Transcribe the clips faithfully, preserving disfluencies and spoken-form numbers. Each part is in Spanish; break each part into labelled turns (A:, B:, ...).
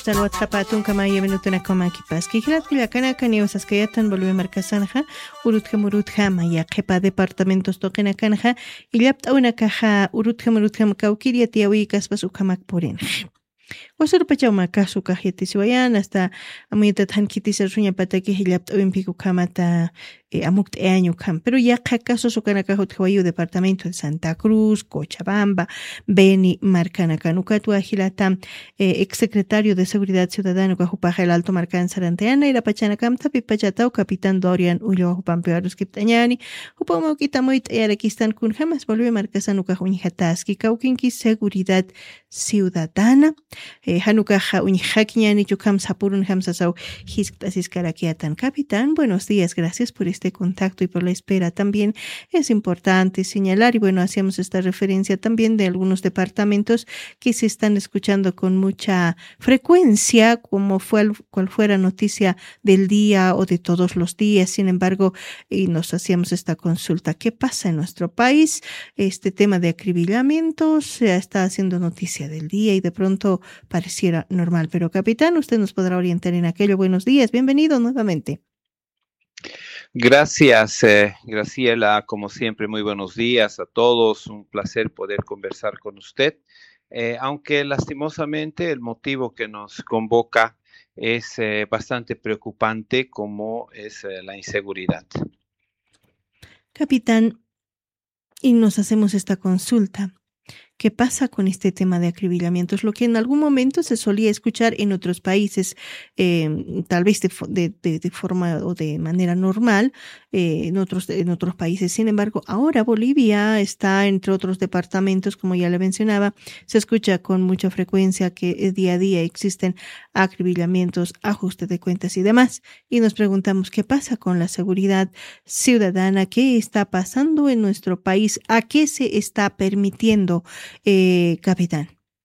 A: Salvat Japatun kama yemenutuna kama kipaski hilat kilakana kani usaskayatan volve marcasanja urutja murutja maya kepa departamentos toqena kanja illapt una caja urutja murutja makaukiria tiawi kaspas ukamak porenja. Wasur pachawma kasu kajetisiwayan hasta amuyata tankitis ruña pataki hillapt olimpico kamata eh, amukt año kam pero ya caso sukana kajot hawayu departamento de Santa Cruz, Cochabamba, Beni, Marcana Canucatu Agilata, eh, exsecretario de Seguridad Ciudadana Cajupaja el Alto Marcan Saranteana y la Pachana Camta Pipachatao, capitán Dorian Ullo Pampearus Kiptañani, Upomo Kitamoit y Arequistán kun jamás volvió Marcasanu Cajunjataski, Cauquinki Seguridad Ciudadana, eh, Hanukaja Unjakiñani Chukam Sapurun Hamsasau Hisktasis Karakiatan. Capitán, buenos días, gracias por este contacto y por la espera. También es importante señalar, y bueno, hacíamos esta referencia también de algunos departamentos que se están escuchando con mucha frecuencia, como fue cual fuera noticia del día o de todos los días. Sin embargo, y nos hacíamos esta consulta, ¿qué pasa en nuestro país? Este tema de acribillamientos se está haciendo noticia del día y de pronto pareciera normal. Pero capitán, usted nos podrá orientar en aquello. Buenos días, bienvenido nuevamente.
B: Gracias, eh, Graciela, como siempre, muy buenos días a todos, un placer poder conversar con usted, eh, aunque lastimosamente el motivo que nos convoca es eh, bastante preocupante, como es eh, la inseguridad.
A: Capitán, y nos hacemos esta consulta. ¿Qué pasa con este tema de acribillamientos? Lo que en algún momento se solía escuchar en otros países, eh, tal vez de, de, de, de forma o de manera normal, eh, en, otros, en otros países. Sin embargo, ahora Bolivia está entre otros departamentos, como ya le mencionaba, se escucha con mucha frecuencia que día a día existen acribillamientos, ajuste de cuentas y demás. Y nos preguntamos, ¿qué pasa con la seguridad ciudadana? ¿Qué está pasando en nuestro país? ¿A qué se está permitiendo? Eh, capitán.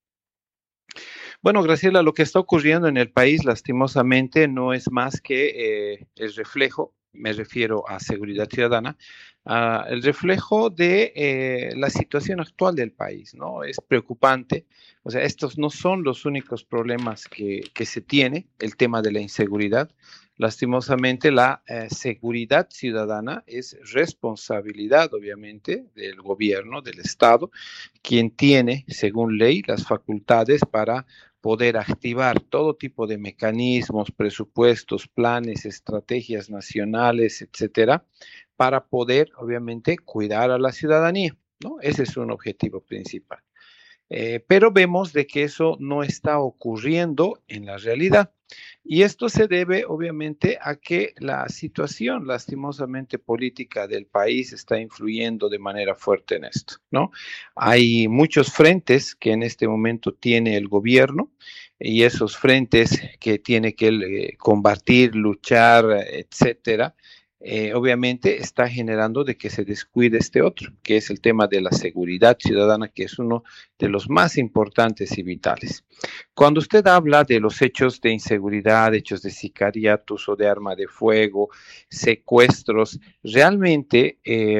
B: Bueno, Graciela, lo que está ocurriendo en el país lastimosamente no es más que eh, el reflejo, me refiero a seguridad ciudadana, uh, el reflejo de eh, la situación actual del país, ¿no? Es preocupante, o sea, estos no son los únicos problemas que, que se tiene, el tema de la inseguridad. Lastimosamente, la eh, seguridad ciudadana es responsabilidad, obviamente, del gobierno, del Estado, quien tiene, según ley, las facultades para poder activar todo tipo de mecanismos, presupuestos, planes, estrategias nacionales, etcétera, para poder, obviamente, cuidar a la ciudadanía, ¿no? Ese es un objetivo principal. Eh, pero vemos de que eso no está ocurriendo en la realidad. Y esto se debe, obviamente, a que la situación, lastimosamente, política del país está influyendo de manera fuerte en esto, ¿no? Hay muchos frentes que en este momento tiene el gobierno y esos frentes que tiene que eh, combatir, luchar, etcétera, Eh, obviamente está generando de que se descuide este otro, que es el tema de la seguridad ciudadana, que es uno de los más importantes y vitales. Cuando usted habla de los hechos de inseguridad, hechos de sicariato, uso de arma de fuego, secuestros, realmente eh,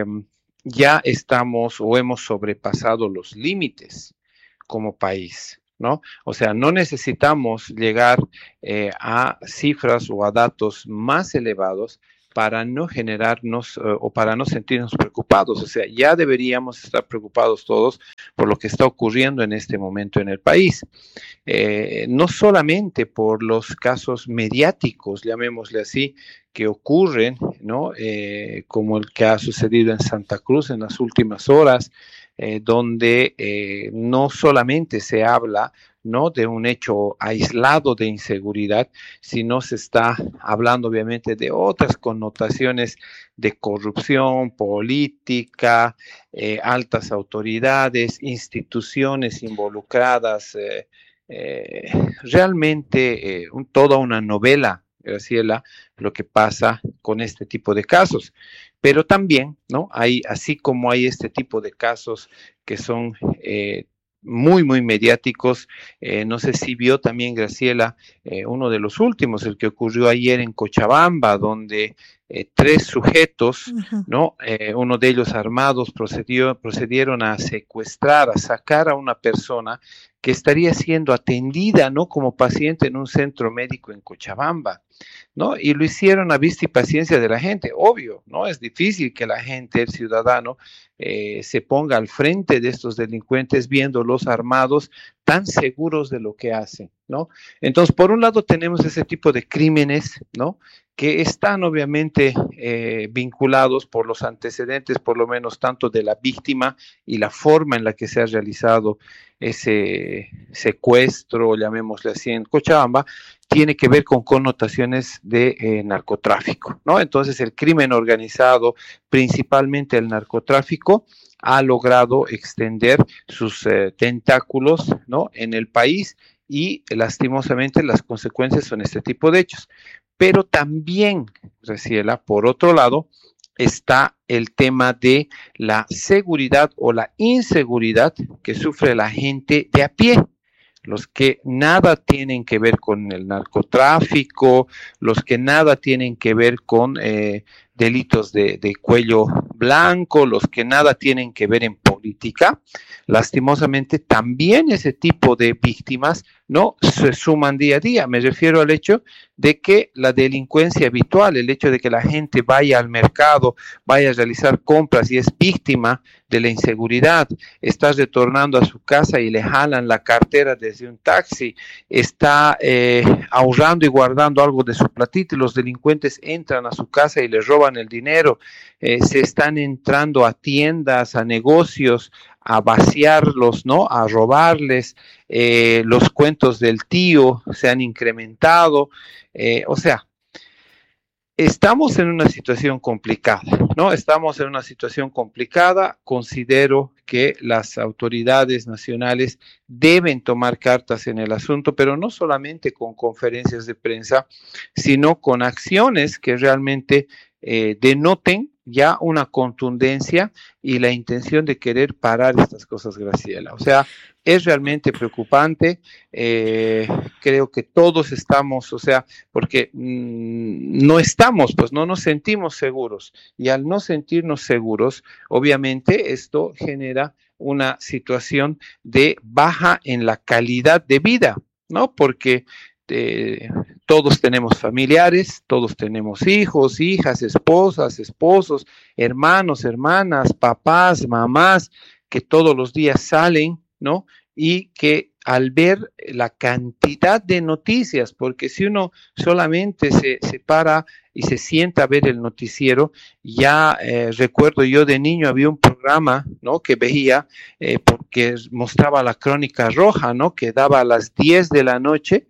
B: ya estamos o hemos sobrepasado los límites como país, ¿no? O sea, no necesitamos llegar eh, a cifras o a datos más elevados para no generarnos uh, o para no sentirnos preocupados. O sea, ya deberíamos estar preocupados todos por lo que está ocurriendo en este momento en el país. Eh, no solamente por los casos mediáticos, llamémosle así, que ocurren, ¿no? Eh, como el que ha sucedido en Santa Cruz en las últimas horas, eh, donde eh, no solamente se habla, ¿no?, de un hecho aislado de inseguridad, sino se está hablando obviamente de otras connotaciones de corrupción, política, eh, altas autoridades, instituciones involucradas, eh, eh, realmente eh, un, toda una novela, Graciela, lo que pasa con este tipo de casos. Pero también, ¿no?, hay, así como hay este tipo de casos que son eh, muy, muy mediáticos. Eh, no sé si vio también, Graciela, eh, uno de los últimos, el que ocurrió ayer en Cochabamba, donde eh, tres sujetos,
A: Ujú.
B: ¿no? Eh, uno de ellos armados procedió, procedieron a secuestrar, a sacar a una persona que estaría siendo atendida, ¿no? Como paciente en un centro médico en Cochabamba, ¿no? Y lo hicieron a vista y paciencia de la gente, obvio, ¿no? Es difícil que la gente, el ciudadano, eh, se ponga al frente de estos delincuentes viéndolos armados tan seguros de lo que hacen, ¿no? Entonces, por un lado tenemos ese tipo de crímenes, ¿no? Que están obviamente eh, vinculados por los antecedentes, por lo menos tanto de la víctima y la forma en la que se ha realizado ese secuestro, llamémosle así, en Cochabamba, tiene que ver con connotaciones de eh, narcotráfico, ¿no? Entonces el crimen organizado, principalmente el narcotráfico, ha logrado extender sus eh, tentáculos, ¿no? En el país y lastimosamente las consecuencias son este tipo de hechos. Pero también, Graciela, por otro lado, está el tema de la seguridad o la inseguridad que sufre la gente de a pie, los que nada tienen que ver con el narcotráfico, los que nada tienen que ver con eh, delitos de, de cuello blanco, los que nada tienen que ver en política. Lastimosamente, también ese tipo de víctimas no se suman día a día. Me refiero al hecho de que la delincuencia habitual, el hecho de que la gente vaya al mercado, vaya a realizar compras y es víctima de la inseguridad, está retornando a su casa y le jalan la cartera desde un taxi, está eh, ahorrando y guardando algo de su platito y los delincuentes entran a su casa y le roban el dinero, eh, se están entrando a tiendas, a negocios, a vaciarlos, ¿no? A robarles, eh, los cuentos del tío se han incrementado, eh, o sea, estamos en una situación complicada, ¿no? Estamos en una situación complicada. Considero que las autoridades nacionales deben tomar cartas en el asunto, pero no solamente con conferencias de prensa, sino con acciones que realmente eh, denoten ya una contundencia y la intención de querer parar estas cosas, Graciela. O sea, es realmente preocupante. Eh, creo que todos estamos, o sea, porque mmm, no estamos, pues no nos sentimos seguros. Y al no sentirnos seguros, obviamente esto genera una situación de baja en la calidad de vida, ¿no? Porque eh, todos tenemos familiares, todos tenemos hijos, hijas, esposas, esposos, hermanos, hermanas, papás, mamás, que todos los días salen, ¿no? Y que al ver la cantidad de noticias, porque si uno solamente se, se para y se sienta a ver el noticiero, ya eh, recuerdo yo de niño había un programa, ¿no? Que veía, eh, porque mostraba la Crónica Roja, ¿no? Que daba a las diez de la noche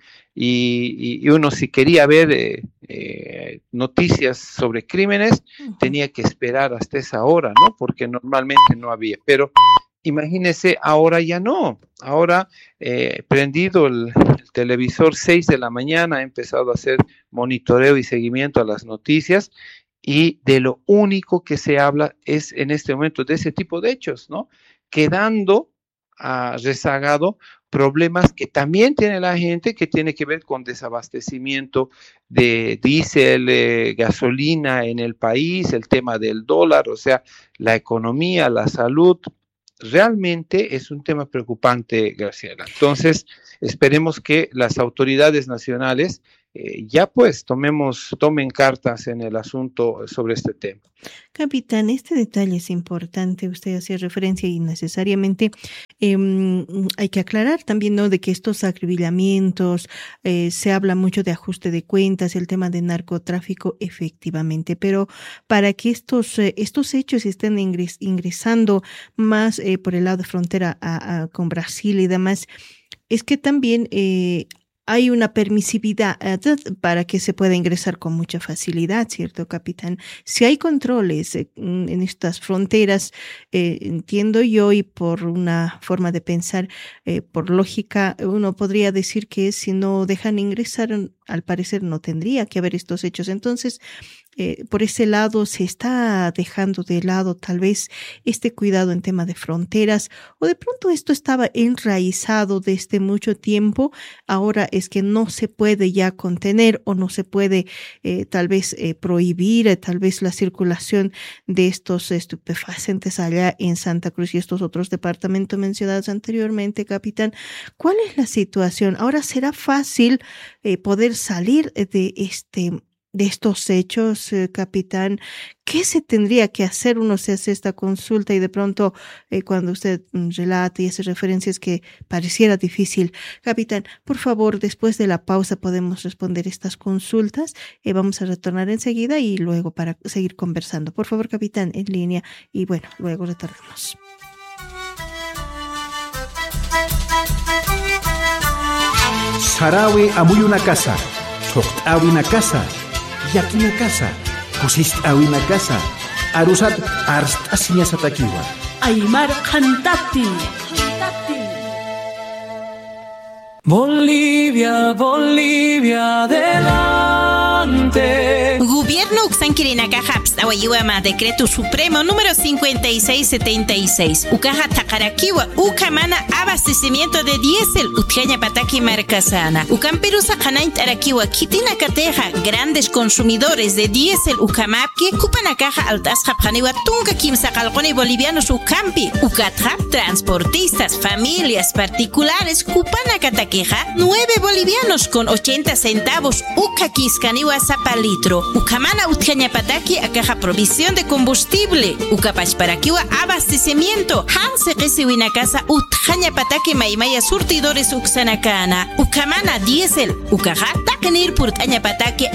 B: y, y uno si quería ver eh, eh, noticias sobre crímenes,
A: Uh-huh.
B: tenía que esperar hasta esa hora, ¿no? Porque normalmente no había, pero imagínese, ahora ya no. Ahora, eh, prendido el, el televisor seis de la mañana, he empezado a hacer monitoreo y seguimiento a las noticias y de lo único que se habla es en este momento de ese tipo de hechos, ¿no? Quedando uh, rezagado problemas que también tiene la gente, que tiene que ver con desabastecimiento de diésel, eh, gasolina en el país, el tema del dólar, o sea, la economía, la salud. Realmente es un tema preocupante, Graciela. Entonces, esperemos que las autoridades nacionales eh, ya pues tomemos, tomen cartas en el asunto sobre este tema.
A: Capitán, este detalle es importante, usted hacía referencia y necesariamente eh, hay que aclarar también, ¿no? De que estos acribillamientos, eh, se habla mucho de ajuste de cuentas, el tema de narcotráfico, efectivamente, pero para que estos, eh, estos hechos estén ingres, ingresando más eh, por el lado de frontera a, a, con Brasil y demás, es que también eh, hay una permisividad uh, para que se pueda ingresar con mucha facilidad, ¿cierto, capitán? Si hay controles eh, en estas fronteras, eh, entiendo yo, y por una forma de pensar, eh, por lógica, uno podría decir que si no dejan ingresar al parecer no tendría que haber estos hechos. Entonces, eh, por ese lado se está dejando de lado tal vez este cuidado en tema de fronteras, o de pronto esto estaba enraizado desde mucho tiempo, ahora es que no se puede ya contener o no se puede eh, tal vez eh, prohibir eh, tal vez la circulación de estos estupefacientes allá en Santa Cruz y estos otros departamentos mencionados anteriormente, capitán. ¿Cuál es la situación? Ahora será fácil eh, poder salir de este de estos hechos, eh, capitán. ¿Qué se tendría que hacer? Uno se hace esta consulta y de pronto eh, cuando usted mm, relata y hace referencias que pareciera difícil. Capitán, por favor, después de la pausa podemos responder estas consultas. Eh, vamos a retornar enseguida y luego para seguir conversando. Por favor, capitán, en línea y bueno, luego retornamos.
C: Sarawi amuy una casa, Toqtawi una casa, Yaki una casa, Pusishtawi una casa, Arusat Arstasiña Satakiwa.
D: Aymar Cantati. Bolivia, Bolivia, adelante.
E: Gobierno Uxanquirinakajaps, Awayuama, Decreto Supremo número cincuenta y seis setenta y seis. Ucaja Takarakiwa, Ucamana, abastecimiento de diésel, Utjaña Pataki Marcasana. Ucamperusa Hanaint Arakiwa, Kitina Cateja, grandes consumidores de diésel, Ucamapki, Cupanakaja Altasja Paniwa, Tunga Kimsakalgoni bolivianos, Ucampi, Ucatja, transportistas, familias particulares, Cupanakataki. nueve bolivianos con ochenta centavos. Uca Quiscaniwa Zapalitro. Ucamana Utjañapataki a caja provisión de combustible. Ucapachparaquiwa abastecimiento. Hanse Kesiwinakasa Utjañapataki Maimaya surtidores Uxanacana. Ucamana diésel. Ucaja Takenir Purtañapataki